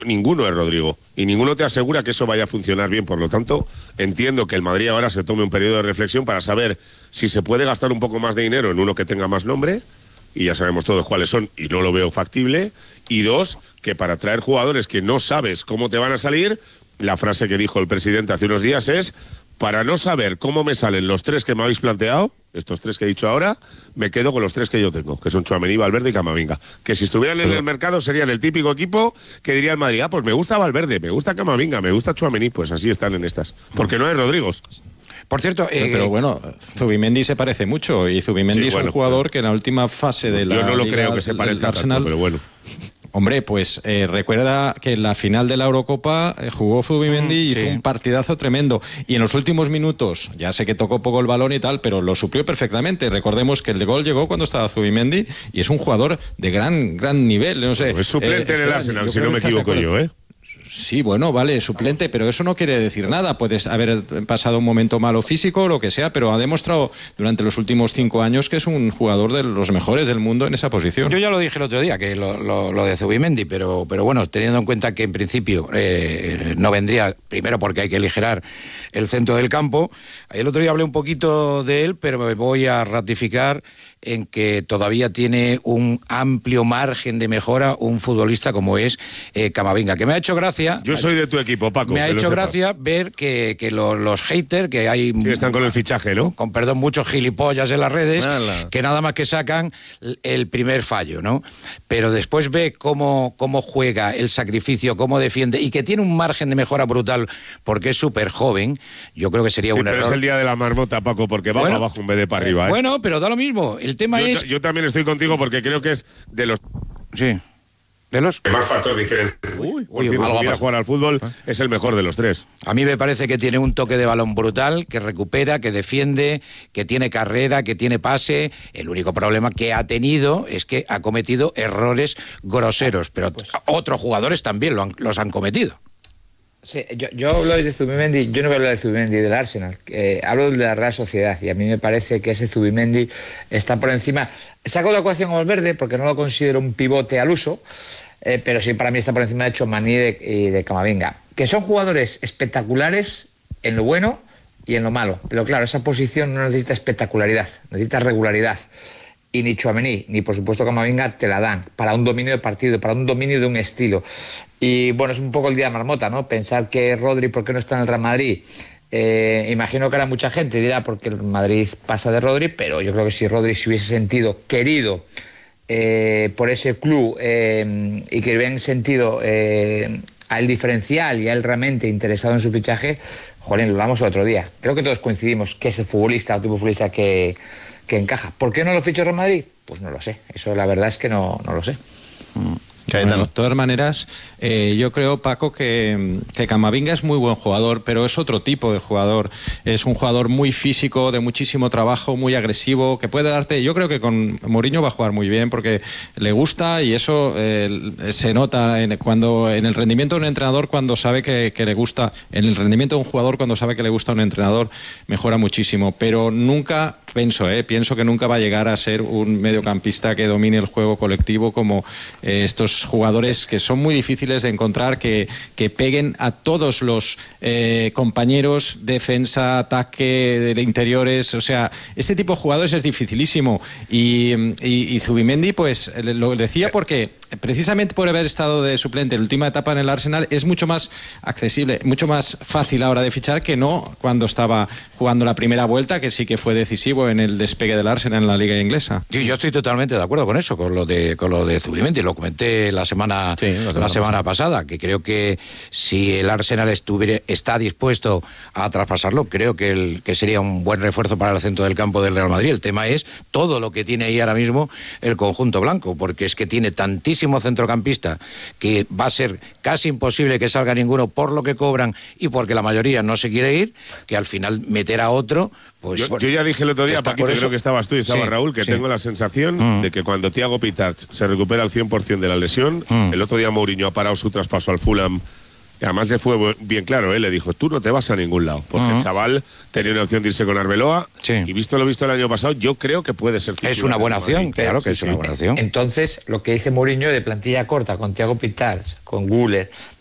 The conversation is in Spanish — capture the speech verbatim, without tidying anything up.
ninguno es Rodrigo. Y ninguno te asegura que eso vaya a funcionar bien. Por lo tanto, entiendo que el Madrid ahora se tome un periodo de reflexión para saber si se puede gastar un poco más de dinero en uno que tenga más nombre, y ya sabemos todos cuáles son, y no lo veo factible. Y dos, que para traer jugadores que no sabes cómo te van a salir, la frase que dijo el presidente hace unos días es: para no saber cómo me salen los tres que me habéis planteado, estos tres que he dicho ahora, me quedo con los tres que yo tengo, que son Tchouaméni, Valverde y Camavinga. Que si estuvieran en el mercado serían el típico equipo que diría el Madrid: ah, pues me gusta Valverde, me gusta Camavinga, me gusta Tchouaméni. Pues así están en estas. Porque no hay Rodrigos. Por cierto, eh, pero bueno, Zubimendi se parece mucho, y Zubimendi sí, es bueno, un jugador que en la última fase de la yo no lo Liga, creo que se parezca Arsenal, tanto, pero bueno. Hombre, pues eh, recuerda que en la final de la Eurocopa eh, jugó Zubimendi y sí. hizo un partidazo tremendo. Y en los últimos minutos, ya sé que tocó poco el balón y tal, pero lo suplió perfectamente. Recordemos que el gol llegó cuando estaba Zubimendi y es un jugador de gran gran nivel. No sé, pues es suplente eh, en el Arsenal, si no me equivoco yo, ¿eh? Sí, bueno, vale, suplente, pero eso no quiere decir nada. Puedes haber pasado un momento malo físico, lo que sea, pero ha demostrado durante los últimos cinco años que es un jugador de los mejores del mundo en esa posición. Yo ya lo dije el otro día, que lo, lo, lo de Zubimendi, pero, pero bueno, teniendo en cuenta que en principio eh, no vendría, primero porque hay que aligerar el centro del campo. El otro día hablé un poquito de él, pero me voy a ratificar en que todavía tiene un amplio margen de mejora un futbolista como es eh, Camavinga, que me ha hecho gracia. Yo soy de tu equipo, Paco. Me ha hecho gracia ver que, que los, los haters, que hay... Sí, están con el fichaje, ¿no? Con perdón, muchos gilipollas en las redes, Nada. que nada más que sacan el primer fallo, ¿no? Pero después ve cómo, cómo juega, el sacrificio, cómo defiende, y que tiene un margen de mejora brutal porque es súper joven. Yo creo que sería sí, un pero error. Es el día de la marmota, Paco, porque va bueno, para abajo en vez de para arriba, ¿eh? Bueno, pero da lo mismo. El tema yo, es... Yo también estoy contigo porque creo que es de los... Sí. ¿De los? más factor diferente. Uy, uy, si algo a jugar al fútbol, ¿eh? Es el mejor de los tres. A mí me parece que tiene un toque de balón brutal, que recupera, que defiende, que tiene carrera, que tiene pase. El único problema que ha tenido es que ha cometido errores groseros, pero pues, otros jugadores también lo han, los han cometido. Sí, yo, yo hablo de Zubimendi, yo no voy a hablar de Zubimendi del Arsenal, eh, hablo de la Real Sociedad, y a mí me parece que ese Zubimendi está por encima. Saco de la ecuación a Valverde porque no lo considero un pivote al uso, eh, pero sí para mí está por encima de Tchouaméni y de, y de Camavinga, que son jugadores espectaculares en lo bueno y en lo malo, pero claro, esa posición no necesita espectacularidad, necesita regularidad. Y ni Tchouaméni, ni por supuesto Camavinga te la dan para un dominio de partido, para un dominio de un estilo. Y bueno, es un poco el día de marmota, ¿no? Pensar que Rodri, ¿por qué no está en el Real Madrid? Eh, imagino que ahora mucha gente dirá porque el Madrid pasa de Rodri, pero yo creo que si Rodri se hubiese sentido querido eh, por ese club eh, y que hubiesen sentido eh, a él diferencial y a él realmente interesado en su fichaje, jolín, lo hablamos el otro día. Creo que todos coincidimos que es el futbolista, el tipo de futbolista que... que encaja. ¿Por qué no lo fichó Real Madrid? Pues no lo sé. Eso la verdad es que no, no lo sé. Bueno, de todas maneras, eh, yo creo, Paco, que, que Camavinga es muy buen jugador, pero es otro tipo de jugador. Es un jugador muy físico, de muchísimo trabajo, muy agresivo, que puede darte... Yo creo que con Mourinho va a jugar muy bien porque le gusta, y eso eh, se nota en, cuando, en el rendimiento de un entrenador cuando sabe que, que le gusta. En el rendimiento de un jugador cuando sabe que le gusta a un entrenador mejora muchísimo, pero nunca... Pienso, eh, pienso que nunca va a llegar a ser un mediocampista que domine el juego colectivo como eh, estos jugadores que son muy difíciles de encontrar, que, que peguen a todos los eh, compañeros, defensa, ataque, de interiores. O sea, este tipo de jugadores es dificilísimo. Y, y, y Zubimendi, pues lo decía porque precisamente por haber estado de suplente en la última etapa en el Arsenal, es mucho más accesible, mucho más fácil ahora de fichar que no cuando estaba jugando la primera vuelta, que sí que fue decisivo en el despegue del Arsenal en la liga inglesa. Sí, yo estoy totalmente de acuerdo con eso, con lo de con lo de Zubimendi, lo comenté la semana sí, la, la semana pasada, que creo que si el Arsenal estuviera está dispuesto a traspasarlo, creo que el que sería un buen refuerzo para el centro del campo del Real Madrid. El tema es todo lo que tiene ahí ahora mismo el conjunto blanco, porque es que tiene tantísimo centrocampista que va a ser casi imposible que salga ninguno por lo que cobran y porque la mayoría no se quiere ir, que al final meter a otro. Pues, yo, yo ya dije el otro día, Paquito, creo que estabas tú y estaba sí, Raúl, que sí. tengo la sensación mm. de que cuando Thiago Pitach se recupera al cien por ciento de la lesión, mm. el otro día Mourinho ha parado su traspaso al Fulham Y además le fue bien claro, ¿eh? Le dijo, tú no te vas a ningún lado. Porque uh-huh. el chaval tenía una opción de irse con Arbeloa. Sí. Y visto lo visto el año pasado, yo creo que puede ser Es una buena opción, claro que sí, es sí. una buena opción. Entonces, lo que dice Mourinho de plantilla corta, con Thiago Pitars, con Güler,